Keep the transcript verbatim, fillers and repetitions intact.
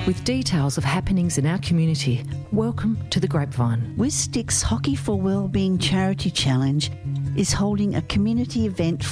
With details of happenings in our community, welcome to The Grapevine. Wistic's Hockey for Wellbeing Charity Challenge is holding a community event